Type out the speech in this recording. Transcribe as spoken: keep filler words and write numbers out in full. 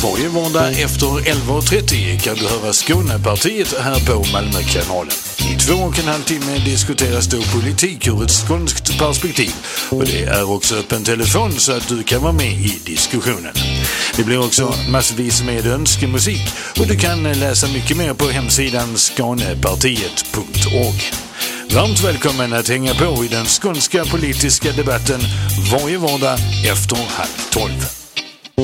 Varje måndag efter elva och trettio kan du höra Skånepartiet här på Malmökanalen. I två och en halv timme diskuteras då politik ur ett skånskt perspektiv. Och det är också öppen telefon så att du kan vara med i diskussionen. Det blir också massvis med önskemusik och du kan läsa mycket mer på hemsidan skanepartiet punkt org. Varmt välkommen att hänga på i den skånska politiska debatten varje vardag efter halv tolv.